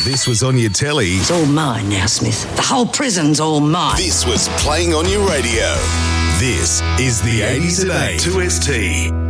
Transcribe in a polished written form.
this was on your telly. It's all mine now, Smith. The whole prison's all mine. This was playing on your radio. This is the 80s at 8 2ST.